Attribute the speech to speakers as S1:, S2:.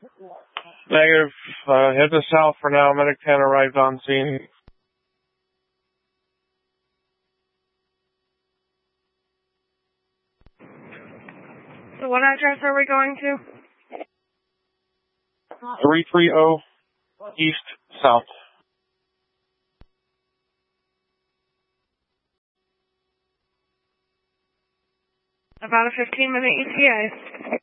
S1: Negative. Head to south for now. Medic 10 arrived on scene.
S2: So what address are we going to?
S1: 330 East South.
S2: About a 15-minute ETA.